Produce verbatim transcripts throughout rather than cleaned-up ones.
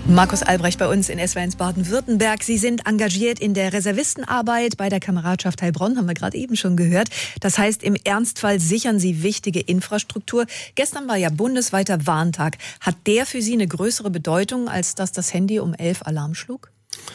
Markus Albrecht bei uns in S W R eins Baden-Württemberg. Sie sind engagiert in der Reservistenarbeit bei der Kameradschaft Heilbronn, haben wir gerade eben schon gehört. Das heißt, im Ernstfall sichern Sie wichtige Infrastruktur. Gestern war ja bundesweiter Warntag. Hat der für Sie eine größere Bedeutung, als dass das Handy um elf Alarm schlug?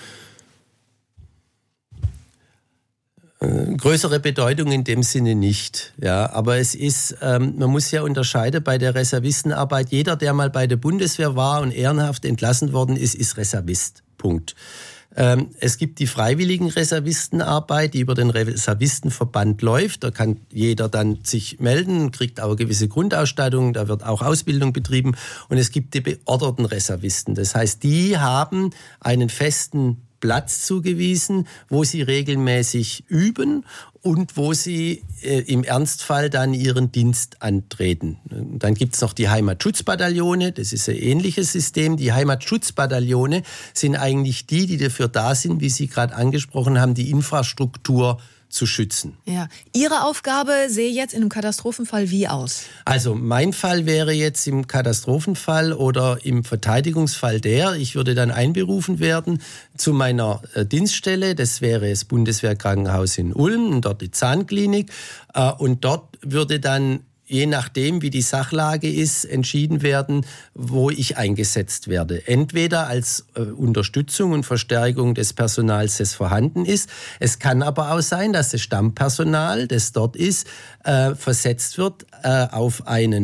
Äh, größere Bedeutung in dem Sinne nicht, ja. Aber es ist, ähm, man muss ja unterscheiden bei der Reservistenarbeit. Jeder, der mal bei der Bundeswehr war und ehrenhaft entlassen worden ist, ist Reservist. Punkt. Ähm, es gibt die freiwilligen Reservistenarbeit, die über den Reservistenverband läuft. Da kann jeder dann sich melden, kriegt auch eine gewisse Grundausstattung, da wird auch Ausbildung betrieben. Und es gibt die beorderten Reservisten. Das heißt, die haben einen festen Platz zugewiesen, wo sie regelmäßig üben und wo sie äh, im Ernstfall dann ihren Dienst antreten. Dann gibt's noch die Heimatschutzbataillone, das ist ein ähnliches System. Die Heimatschutzbataillone sind eigentlich die, die dafür da sind, wie Sie gerade angesprochen haben, die Infrastruktur zu schützen. Ja. Ihre Aufgabe sehe jetzt in einem Katastrophenfall wie aus? Also mein Fall wäre jetzt im Katastrophenfall oder im Verteidigungsfall der, ich würde dann einberufen werden zu meiner äh, Dienststelle, das wäre das Bundeswehrkrankenhaus in Ulm und dort die Zahnklinik äh, und dort würde dann je nachdem, wie die Sachlage ist, entschieden werden, wo ich eingesetzt werde. Entweder als äh, Unterstützung und Verstärkung des Personals, das vorhanden ist. Es kann aber auch sein, dass das Stammpersonal, das dort ist, äh, versetzt wird äh, auf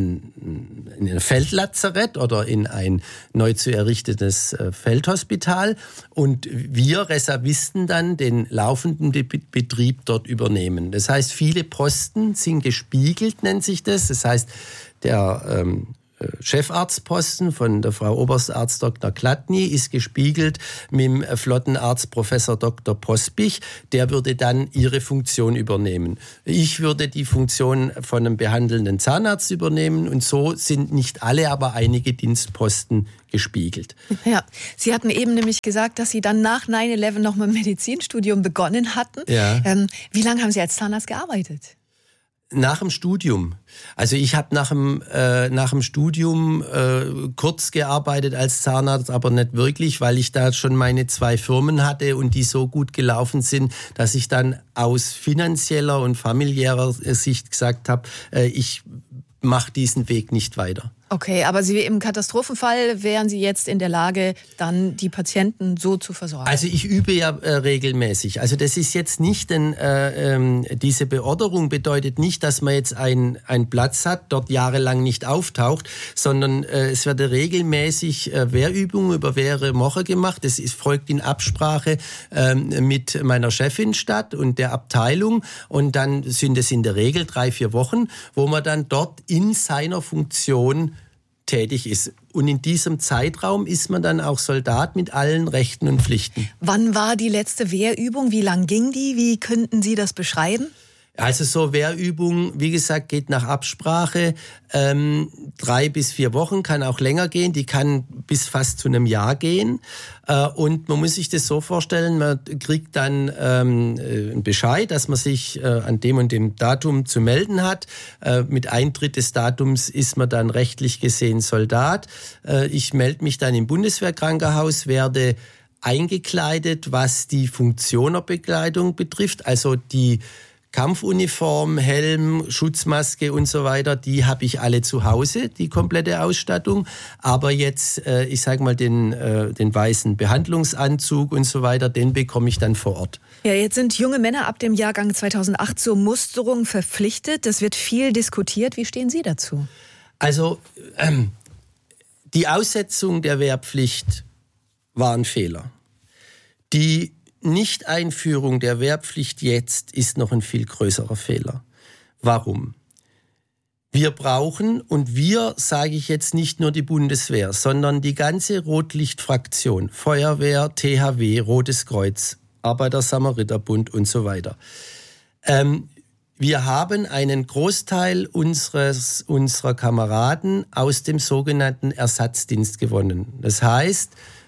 einen, in ein Feldlazarett oder in ein neu zu errichtetes äh, Feldhospital und wir Reservisten dann den laufenden Be- Betrieb dort übernehmen. Das heißt, viele Posten sind gespiegelt, nennt sich das. Das heißt, der ähm, Chefarztposten von der Frau Oberstarzt Doktor Klatny ist gespiegelt mit dem Flottenarzt Professor Doktor Pospich. Der würde dann ihre Funktion übernehmen. Ich würde die Funktion von einem behandelnden Zahnarzt übernehmen und so sind nicht alle, aber einige Dienstposten gespiegelt. Ja, Sie hatten eben nämlich gesagt, dass Sie dann nach neun elf noch mal ein Medizinstudium begonnen hatten. Ja. Ähm, wie lange haben Sie als Zahnarzt gearbeitet? Nach dem Studium. Also ich habe nach dem äh, nach dem Studium äh, kurz gearbeitet als Zahnarzt, aber nicht wirklich, weil ich da schon meine zwei Firmen hatte und die so gut gelaufen sind, dass ich dann aus finanzieller und familiärer Sicht gesagt habe, äh, ich mache diesen Weg nicht weiter. Okay, aber Sie im Katastrophenfall wären Sie jetzt in der Lage, dann die Patienten so zu versorgen? Also ich übe ja äh, regelmäßig. Also das ist jetzt nicht, ein, äh, ähm, diese Beorderung bedeutet nicht, dass man jetzt einen Platz hat, dort jahrelang nicht auftaucht, sondern äh, es werden regelmäßig äh, Wehrübungen über mehrere Wochen gemacht. Das ist, folgt in Absprache äh, mit meiner Chefin statt und der Abteilung und dann sind es in der Regel drei, vier Wochen, wo man dann dort in seiner Funktion tätig ist. Und in diesem Zeitraum ist man dann auch Soldat mit allen Rechten und Pflichten. Wann war die letzte Wehrübung? Wie lang ging die? Wie könnten Sie das beschreiben? Also so Wehrübung, wie gesagt, geht nach Absprache. Ähm, drei bis vier Wochen, kann auch länger gehen. Die kann bis fast zu einem Jahr gehen. Äh, und man muss sich das so vorstellen, man kriegt dann ähm, einen Bescheid, dass man sich äh, an dem und dem Datum zu melden hat. Äh, mit Eintritt des Datums ist man dann rechtlich gesehen Soldat. Äh, ich melde mich dann im Bundeswehrkrankenhaus, werde eingekleidet, was die Funktionerbekleidung betrifft. Also die Kampfuniform, Helm, Schutzmaske und so weiter, die habe ich alle zu Hause, die komplette Ausstattung. Aber jetzt, äh, ich sage mal, den, äh, den weißen Behandlungsanzug und so weiter, den bekomme ich dann vor Ort. Ja, jetzt sind junge Männer ab dem Jahrgang zweitausendacht zur Musterung verpflichtet. Das wird viel diskutiert. Wie stehen Sie dazu? Also ähm, die Aussetzung der Wehrpflicht war ein Fehler. Die Nicht-Einführung der Wehrpflicht jetzt ist noch ein viel größerer Fehler. Warum? Wir brauchen, und wir sage ich jetzt nicht nur die Bundeswehr, sondern die ganze Rotlichtfraktion, Feuerwehr, T H W, Rotes Kreuz, Arbeiter-Samariter-Bund und so weiter. Ähm, wir haben einen Großteil unseres, unserer Kameraden aus dem sogenannten Ersatzdienst gewonnen. Das heißt,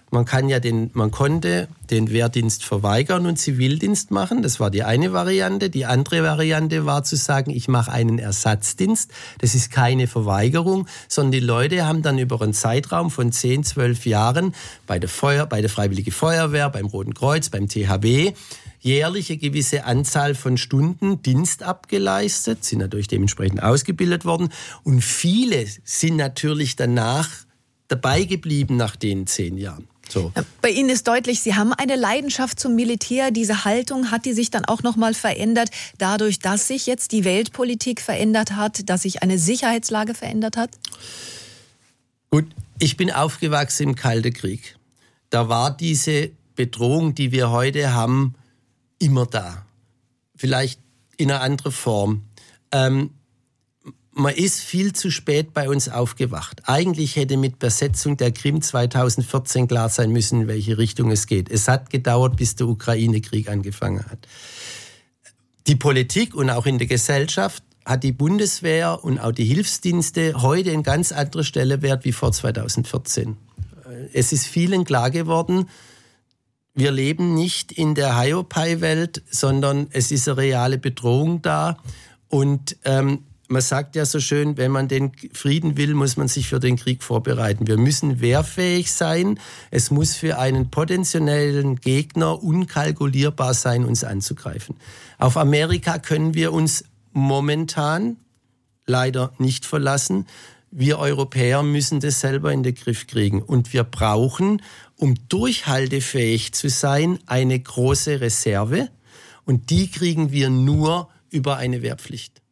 Man kann ja den, man konnte den Wehrdienst verweigern und Zivildienst machen. Das war die eine Variante. Die andere Variante war zu sagen, ich mache einen Ersatzdienst. Das ist keine Verweigerung, sondern die Leute haben dann über einen Zeitraum von zehn, zwölf Jahren bei der Feuer, bei der Freiwillige Feuerwehr, beim Roten Kreuz, beim T H W jährlich eine gewisse Anzahl von Stunden Dienst abgeleistet, sind natürlich dementsprechend ausgebildet worden. Und viele sind natürlich danach dabei geblieben nach den zehn Jahren. So. Bei Ihnen ist deutlich, Sie haben eine Leidenschaft zum Militär. Diese Haltung, hat die sich dann auch noch mal verändert, dadurch, dass sich jetzt die Weltpolitik verändert hat, dass sich eine Sicherheitslage verändert hat? Gut, ich bin aufgewachsen im Kalten Krieg. Da war diese Bedrohung, die wir heute haben, immer da. Vielleicht in einer anderen Form. Ähm, Man ist viel zu spät bei uns aufgewacht. Eigentlich hätte mit Besetzung der Krim zweitausendvierzehn klar sein müssen, in welche Richtung es geht. Es hat gedauert, bis der Ukraine-Krieg angefangen hat. Die Politik und auch in der Gesellschaft hat die Bundeswehr und auch die Hilfsdienste heute einen ganz anderen Stellenwert wie vor zweitausendvierzehn. Es ist vielen klar geworden, wir leben nicht in der Hiopai-Welt, sondern es ist eine reale Bedrohung da. Und ähm, man sagt ja so schön, wenn man den Frieden will, muss man sich für den Krieg vorbereiten. Wir müssen wehrfähig sein. Es muss für einen potenziellen Gegner unkalkulierbar sein, uns anzugreifen. Auf Amerika können wir uns momentan leider nicht verlassen. Wir Europäer müssen das selber in den Griff kriegen. Und wir brauchen, um durchhaltefähig zu sein, eine große Reserve. Und die kriegen wir nur über eine Wehrpflicht.